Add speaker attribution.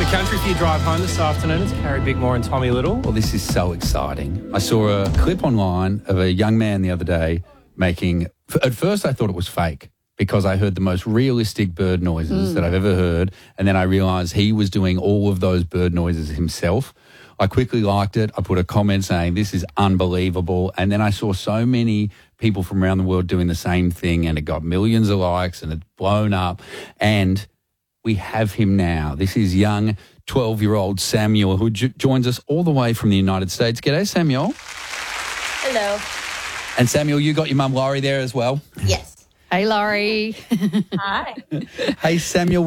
Speaker 1: country for your drive home this afternoon. It's Carrie Bickmore and Tommy Little.
Speaker 2: Well, this is so exciting. I saw a clip online of a young man the other day making... At first, I thought it was fake because I heard the most realistic bird noises that I've ever heard, and then I realised he was doing all of those bird noises himself. I quickly liked it. I put a comment saying, this is unbelievable. And then I saw so many people from around the world doing the same thing, and it got millions of likes, and it's blown up. And we have him now. This is young 12-year-old Samuel, who joins us all the way from the United States. G'day, Samuel.
Speaker 3: Hello.
Speaker 2: And Samuel, you got your mum Laurie there as well?
Speaker 3: Yes.
Speaker 4: Hey, Laurie.
Speaker 3: Hi.
Speaker 2: Hey, Samuel.